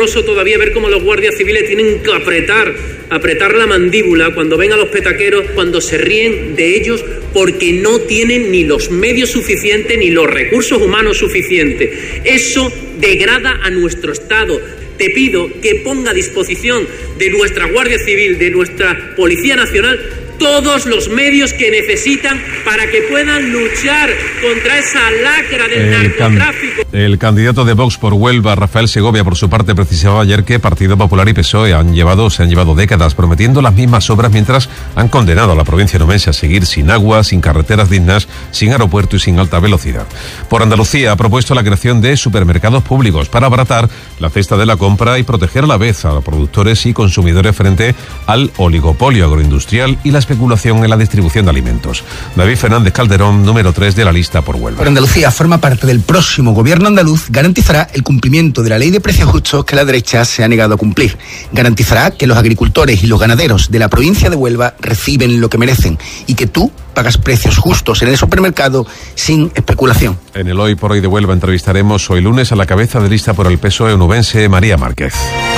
doloroso todavía ver cómo los guardias civiles tienen que apretar la mandíbula cuando ven a los petaqueros, cuando se ríen de ellos porque no tienen ni los medios suficientes ni los recursos humanos suficientes. Eso degrada a nuestro Estado. Te pido que ponga a disposición de nuestra Guardia Civil, de nuestra Policía Nacional, todos los medios que necesitan para que puedan luchar contra esa lacra del narcotráfico. El candidato de Vox por Huelva, Rafael Segovia, por su parte, precisaba ayer que Partido Popular y PSOE se han llevado décadas prometiendo las mismas obras mientras han condenado a la provincia onubense a seguir sin agua, sin carreteras dignas, sin aeropuerto y sin alta velocidad. Por Andalucía ha propuesto la creación de supermercados públicos para abaratar la cesta de la compra y proteger a la vez a los productores y consumidores frente al oligopolio agroindustrial y la especulación en la distribución de alimentos. David Fernández Calderón, número 3 de la lista por Huelva. Por Andalucía forma parte del próximo gobierno andaluz, garantizará el cumplimiento de la ley de precios justos que la derecha se ha negado a cumplir. Garantizará que los agricultores y los ganaderos de la provincia de Huelva reciben lo que merecen y que tú pagas precios justos en el supermercado sin especulación. En el Hoy por Hoy de Huelva entrevistaremos hoy lunes a la cabeza de lista por el PSOE onubense, María Márquez.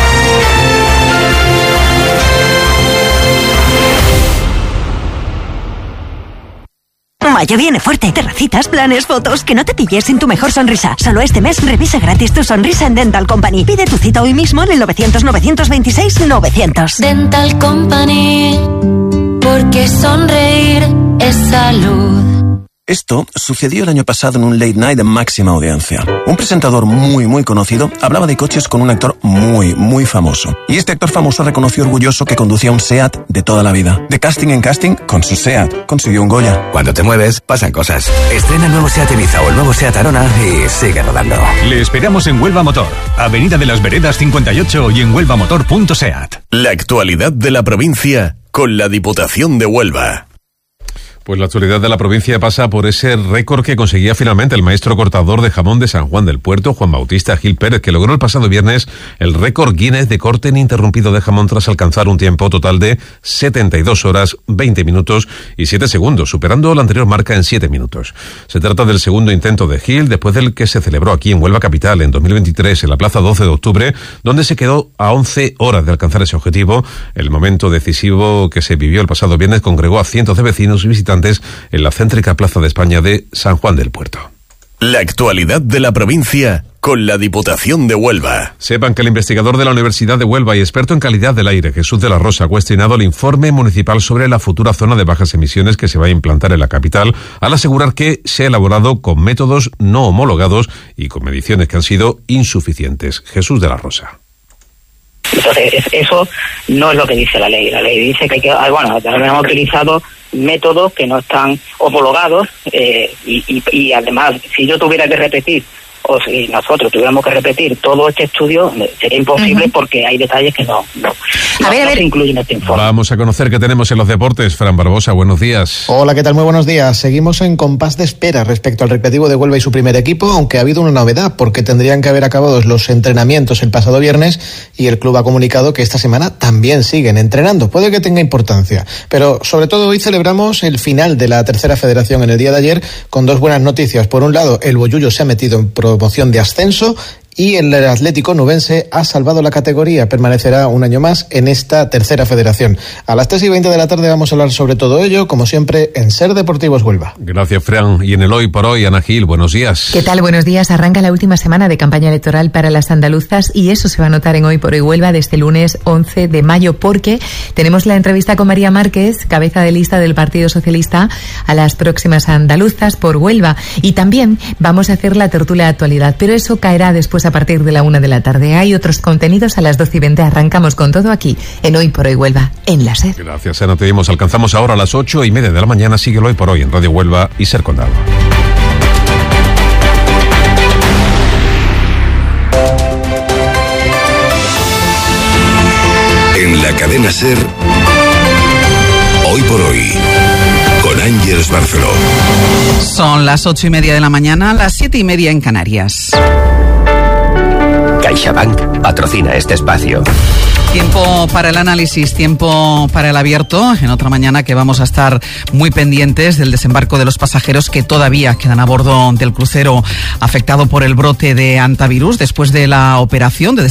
Mayo viene fuerte. Terracitas, planes, fotos. Que no te pilles sin tu mejor sonrisa. Solo este mes revisa gratis tu sonrisa en Dental Company. Pide tu cita hoy mismo en el 900-926-900. Dental Company, porque sonreír es salud. Esto sucedió el año pasado en un late night de máxima audiencia. Un presentador muy conocido hablaba de coches con un actor muy famoso. Y este actor famoso reconoció orgulloso que conducía un SEAT de toda la vida. De casting en casting, con su SEAT consiguió un Goya. Cuando te mueves, pasan cosas. Estrena el nuevo SEAT Ibiza o el nuevo SEAT Arona y sigue rodando. Le esperamos en Huelva Motor, Avenida de las Veredas 58 y en huelvamotor.seat. La actualidad de la provincia con la Diputación de Huelva. Pues la actualidad de la provincia pasa por ese récord que conseguía finalmente el maestro cortador de jamón de San Juan del Puerto, Juan Bautista Gil Pérez, que logró el pasado viernes el récord Guinness de corte ininterrumpido de jamón tras alcanzar un tiempo total de 72 horas, 20 minutos y 7 segundos, superando la anterior marca en 7 minutos. Se trata del segundo intento de Gil, después del que se celebró aquí en Huelva Capital en 2023, en la Plaza 12 de Octubre, donde se quedó a 11 horas de alcanzar ese objetivo. El momento decisivo que se vivió el pasado viernes congregó a cientos de vecinos y visitantes en la céntrica Plaza de España de San Juan del Puerto. La actualidad de la provincia con la Diputación de Huelva. Sepan que el investigador de la Universidad de Huelva y experto en calidad del aire, Jesús de la Rosa, ha cuestionado el informe municipal sobre la futura zona de bajas emisiones que se va a implantar en la capital, al asegurar que se ha elaborado con métodos no homologados y con mediciones que han sido insuficientes. Jesús de la Rosa. Entonces, eso no es lo que dice la ley. La ley dice que hemos utilizado métodos que no están homologados y además, si yo tuviera que repetir o si nosotros tuviéramos que repetir todo este estudio, sería imposible porque hay detalles que no se incluyen en este informe. Vamos a conocer qué tenemos en los deportes. Fran Barbosa, buenos días. Hola, ¿qué tal? Muy buenos días. Seguimos en compás de espera respecto al Recreativo de Huelva y su primer equipo, aunque ha habido una novedad, porque tendrían que haber acabado los entrenamientos el pasado viernes y el club ha comunicado que esta semana también siguen entrenando. Puede que tenga importancia, pero sobre todo hoy celebramos el final de la tercera federación en el día de ayer con dos buenas noticias. Por un lado, el Bollullo se ha metido en promoción de ascenso y el Atlético Onubense ha salvado la categoría, permanecerá un año más en esta tercera federación. A las 3:20 de la tarde vamos a hablar sobre todo ello, como siempre, en Ser Deportivos Huelva. Gracias, Fran. Y en el Hoy por Hoy, Ana Gil, buenos días. ¿Qué tal? Buenos días. Arranca la última semana de campaña electoral para las andaluzas y eso se va a notar en Hoy por Hoy Huelva desde el lunes 11 de mayo, porque tenemos la entrevista con María Márquez, cabeza de lista del Partido Socialista a las próximas andaluzas por Huelva. Y también vamos a hacer la tertulia de actualidad, pero eso caerá después a partir de la 1 de la tarde. Hay otros contenidos a las 12:20. Arrancamos con todo aquí en Hoy por Hoy Huelva, en la SER. Gracias, Ana. Te dimos. Alcanzamos ahora a las 8:30 de la mañana. Sigue el Hoy por Hoy en Radio Huelva y Ser Condado. En la cadena SER, Hoy por Hoy, con Ángeles Barceló. Son las 8:30 de la mañana, las 7:30 en Canarias. CaixaBank patrocina este espacio. Tiempo para el análisis, tiempo para el abierto. En otra mañana que vamos a estar muy pendientes del desembarco de los pasajeros que todavía quedan a bordo del crucero afectado por el brote de hantavirus después de la operación de